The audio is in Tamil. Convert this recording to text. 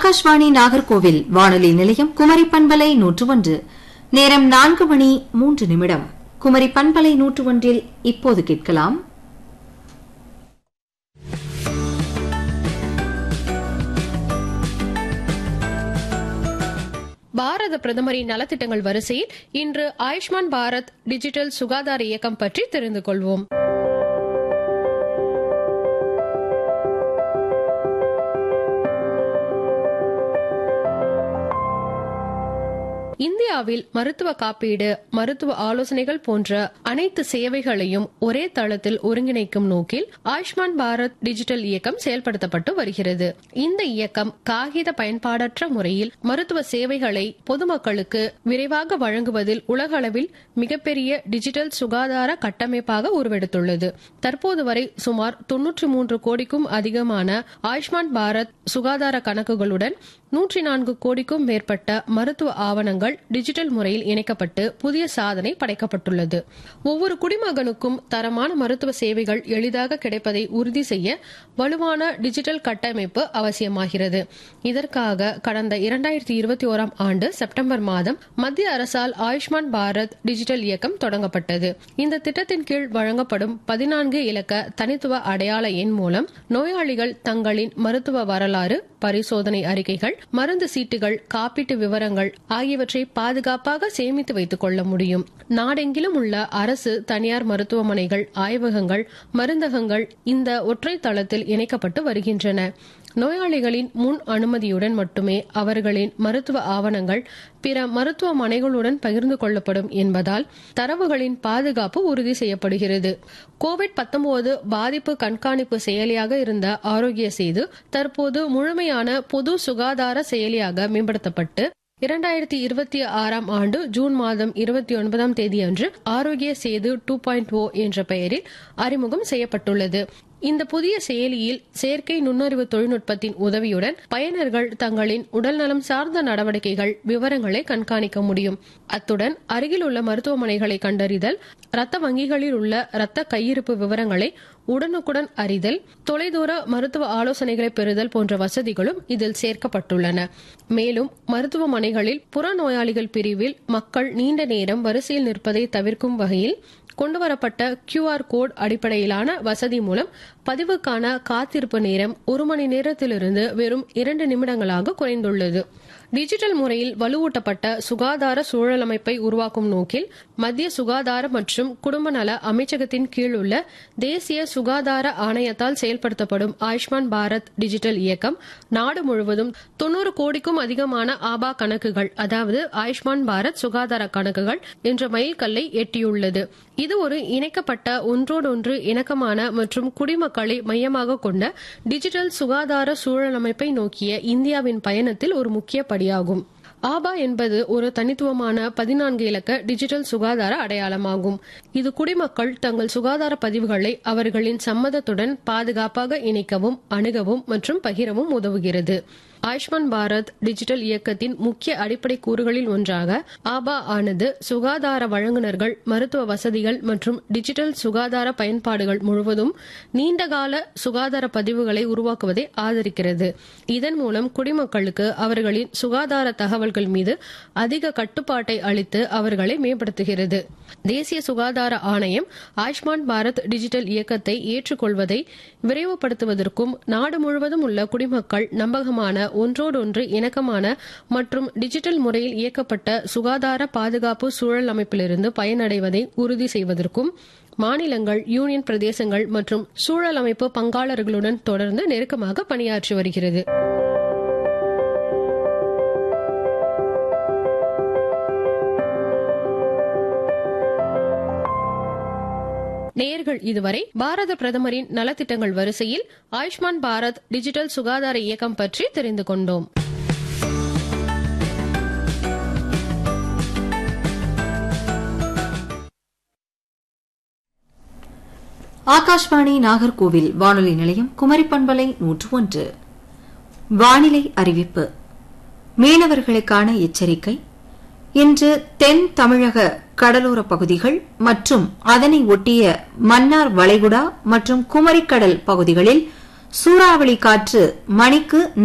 ஆகாஷ்வாணி நாகர்கோவில் வானொலி நிலையம் குமரி பண்பலை 101 நேரம் 4:03 குமரி பண்பலை 101 இப்போது கேட்கலாம் பாரத பிரதமரின் நலத்திட்டங்கள் வரிசையில் இன்று ஆயுஷ்மான் பாரத் டிஜிட்டல் சுகாதார இயக்கம் பற்றி தெரிந்து கொள்வோம். இந்தியாவில் மருத்துவ காப்பீடு, மருத்துவ ஆலோசனைகள் போன்ற அனைத்து சேவைகளையும் ஒரே தளத்தில் ஒருங்கிணைக்கும் நோக்கில் ஆயுஷ்மான் பாரத் டிஜிட்டல் இயக்கம் செயல்படுத்தப்பட்டு வருகிறது. இந்த இயக்கம் காகித பயன்பாடற்ற முறையில் மருத்துவ சேவைகளை பொதுமக்களுக்கு விரைவாக வழங்குவதில் உலக அளவில் மிகப்பெரிய டிஜிட்டல் சுகாதார கட்டமைப்பாக உருவெடுத்துள்ளது. தற்போது வரை சுமார் 93 கோடிக்கும் அதிகமான ஆயுஷ்மான் பாரத் சுகாதார கணக்குகளுடன் 104 கோடிக்கும் மேற்பட்ட மருத்துவ ஆவணங்கள் டிஜிட்டல் முறையில் இணைக்கப்பட்டு புதிய சாதனை படைக்கப்பட்டுள்ளது. ஒவ்வொரு குடிமகனுக்கும் தரமான மருத்துவ சேவைகள் எளிதாக கிடைப்பதை உறுதி செய்ய வலுவான டிஜிட்டல் கட்டமைப்பு அவசியமாகிறது. இதற்காக கடந்த 2021 ஆண்டு செப்டம்பர் மாதம் மத்திய அரசால் ஆயுஷ்மான் பாரத் டிஜிட்டல் இயக்கம் தொடங்கப்பட்டது. இந்த திட்டத்தின் கீழ் வழங்கப்படும் 14 இலக்க தனித்துவ அடையாள எண் மூலம் நோயாளிகள் தங்களின் மருத்துவ வரலாறு, பரிசோதனை அறிக்கைகள், மருந்து சீட்டுகள், காப்பீட்டு விவரங்கள் ஆகியவற்றை பாதுகாப்பாக சேமித்து வைத்துக் கொள்ள முடியும். நாடெங்கிலும் உள்ள அரசு, தனியார் மருத்துவமனைகள், ஆய்வகங்கள், மருந்தகங்கள் இந்த ஒற்றை தளத்தில் இணைக்கப்பட்டு வருகின்றன. நோயாளிகளின் முன் அனுமதியுடன் மட்டுமே அவர்களின் மருத்துவ ஆவணங்கள் பிற மருத்துவமனைகளுடன் பகிர்ந்து கொள்ளப்படும் என்பதால் தரவுகளின் பாதுகாப்பு உறுதி செய்யப்படுகிறது. கோவிட்-19 பாதிப்பு கண்காணிப்பு செயலியாக இருந்த ஆரோக்கிய சேது தற்போது முழுமையான பொது சுகாதார செயலியாக மேம்படுத்தப்பட்டு 2026 ஆண்டு ஜூன் மாதம் 29 தேதியன்று ஆரோக்கிய சேது 2.0 என்ற பெயரில் அறிமுகம் செய்யப்பட்டுள்ளது. இந்த புதிய செயலியில் செயற்கை நுண்ணறிவு தொழில்நுட்பத்தின் உதவியுடன் பயனர்கள் தங்களின் உடல்நலம் சார்ந்த நடவடிக்கைகள் விவரங்களை கண்காணிக்க முடியும். அத்துடன் அருகில் உள்ள மருத்துவமனைகளை கண்டறிதல், இரத்த வங்கிகளில் உள்ள இரத்த கையிருப்பு விவரங்களை உடனுக்குடன் அறிதல், தொலைதூர மருத்துவ ஆலோசனைகளை பெறுதல் போன்ற வசதிகளும் இதில் சேர்க்கப்பட்டுள்ளன. மேலும் மருத்துவமனைகளில் புறநோயாளிகள் பிரிவில் மக்கள் நீண்ட நேரம் வரிசையில் நிற்பதை தவிர்க்கும் வகையில் கொண்டுவரப்பட்ட QR கோட் அடிப்படையிலான வசதி மூலம் பதிவுக்கான காத்திருப்பு நேரம் 1 மணி நேரத்திலிருந்து வெறும் 2 நிமிடங்களாக குறைந்துள்ளது. டிஜிட்டல் முறையில் வலுவூட்டப்பட்ட சுகாதார சூழலமைப்பை உருவாக்கும் நோக்கில் மத்திய சுகாதார மற்றும் குடும்ப நல அமைச்சகத்தின் கீழ் உள்ள தேசிய சுகாதார ஆணையத்தால் செயல்படுத்தப்படும் ஆயுஷ்மான் பாரத் டிஜிட்டல் இயக்கம் நாடு முழுவதும் 90 கோடிக்கும் அதிகமான ஆபா கணக்குகள், அதாவது ஆயுஷ்மான் பாரத் சுகாதார கணக்குகள் என்ற மைல்கல்லை எட்டியுள்ளது. இது ஒரு இணைக்கப்பட்ட, ஒன்றோடொன்று இணக்கமான மற்றும் குடிமக்களை மையமாக கொண்ட டிஜிட்டல் சுகாதார சூழலமைப்பை நோக்கிய இந்தியாவின் பயணத்தில் ஒரு முக்கிய படியாகும். ஆபா என்பது ஒரு தனித்துவமான 14 இலக்க டிஜிட்டல் சுகாதார அடையாளமாகும். இது குடிமக்கள் தங்கள் சுகாதார பதிவுகளை அவர்களின் சம்மதத்துடன் பாதுகாப்பாக இணைக்கவும், அணுகவும் மற்றும் பகிரவும் உதவுகிறது. ஆயுஷ்மான் பாரத் டிஜிட்டல் இயக்கத்தின் முக்கிய அடிப்படை கூறுகளில் ஒன்றாக ஆபா ஆனது சுகாதார வழங்குநர்கள், மருத்துவ வசதிகள் மற்றும் டிஜிட்டல் சுகாதார பயன்பாடுகள் முழுவதும் நீண்டகால சுகாதார பதிவுகளை உருவாக்குவதை ஆதரிக்கிறது. இதன் மூலம் குடிமக்களுக்கு அவர்களின் சுகாதார தகவல்கள் மீது அதிக கட்டுப்பாட்டை அளித்து அவர்களை மேம்படுத்துகிறது. தேசிய சுகாதார ஆணையம் ஆயுஷ்மான் பாரத் டிஜிட்டல் இயக்கத்தை ஏற்றுக்கொள்வதை விரைவுபடுத்துவதற்கும் நாடு முழுவதும் உள்ள குடிமக்கள் நம்பகமான, ஒன்றோடொன்று இணக்கமான மற்றும் டிஜிட்டல் முறையில் இயக்கப்பட்ட சுகாதார பாதுகாப்பு சூழல் அமைப்பிலிருந்து பயனடைவதை உறுதி செய்வதற்கும் மாநிலங்கள், யூனியன் பிரதேசங்கள் மற்றும் சூழல் அமைப்பு பங்காளர்களுடன் தொடர்ந்து நெருக்கமாக பணியாற்றி வருகிறது. நேயர்கள் இதுவரை பாரத பிரதமரின் நலத்திட்டங்கள் வரிசையில் ஆயுஷ்மான் பாரத் டிஜிட்டல் சுகாதார இயக்கம் பற்றி தெரிந்து கொண்டோம். ஆகாஷ்வாணி நாகர்கோவில் வானொலி நிலையம் குமரி பண்பலை 101. வானிலை அறிவிப்பு. மீனவர்களுக்கான எச்சரிக்கை. இன்று தென் தமிழக கடலோர பகுதிகள் மற்றும் அதனை ஒட்டிய மன்னார் வளைகுடா மற்றும் குமரிக்கடல் பகுதிகளில் சூறாவளி காற்று மணிக்கு